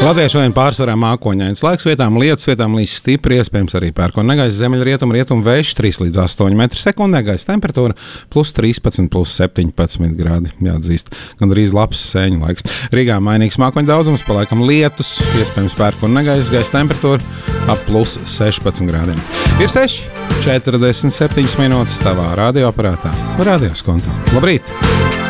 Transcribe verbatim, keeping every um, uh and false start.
Latvijā šodien pārsvarā mākoņains laiks, vietām lietus, vietām līs stipri, iespējams arī pērkona negaisa, ziemeļrietumu, rietumu vējš trīs līdz astoņi metri sekundē, gaisa temperatūra plus trīspadsmit, plus septiņpadsmit grādi, jāatzīst, gandrīz labs sēņu laiks. Rīgā mainīgs mākoņu daudzums, paliekam lietus, iespējams pērkona negaisa, gaisa temperatūra ap plus sešpadsmit grādiem. Ir seši četrdesmit septiņas minūtes tavā radioaparātā, radios kontā. Labrīt!